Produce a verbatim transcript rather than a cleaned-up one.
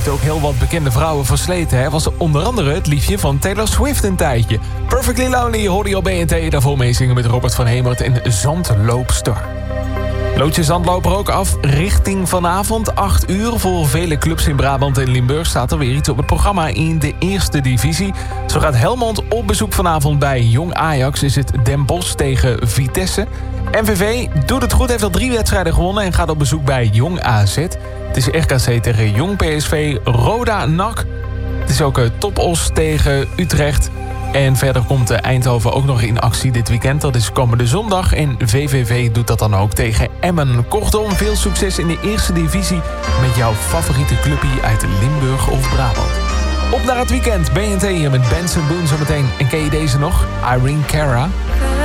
heeft ook heel wat bekende vrouwen versleten. Hij was onder andere het liefje van Taylor Swift een tijdje. Perfectly Lonely hoorde je op B N T. Daarvoor meezingen met Robert van Hemert en Zandloopster. Loodje Zandloper ook af richting vanavond. acht uur voor vele clubs in Brabant en Limburg staat er weer iets op het programma in de eerste divisie. Zo gaat Helmond op bezoek vanavond bij Jong Ajax. Is het Den Bosch tegen Vitesse. M V V doet het goed, heeft al drie wedstrijden gewonnen en gaat op bezoek bij Jong A Z. Het is R K C tegen Jong P S V, Roda N A C. Het is ook Top Os tegen Utrecht. En verder komt Eindhoven ook nog in actie dit weekend. Dat is komende zondag. En V V V doet dat dan ook tegen Emmen. Kortom, veel succes in de eerste divisie met jouw favoriete clubje uit Limburg of Brabant. Op naar het weekend. B N T hier met Benson Boone zometeen. En ken je deze nog? Irene Cara.